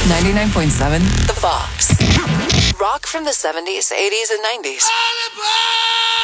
99.7 The Fox. Rock from the 70s, 80s, and 90s.